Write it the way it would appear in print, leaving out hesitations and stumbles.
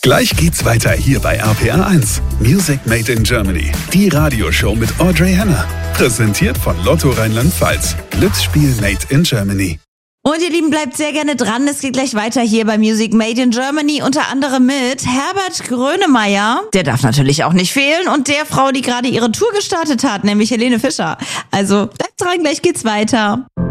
Gleich geht's weiter hier bei RPR 1. Music Made in Germany. Die Radioshow mit Audrey Henner. Präsentiert von Lotto Rheinland-Pfalz. Glücksspiel Made in Germany. Und ihr Lieben, bleibt sehr gerne dran. Es geht gleich weiter hier bei Music Made in Germany, unter anderem mit Herbert Grönemeyer. Der darf natürlich auch nicht fehlen. Und der Frau, die gerade ihre Tour gestartet hat, nämlich Helene Fischer. Also bleibt dran, gleich geht's weiter.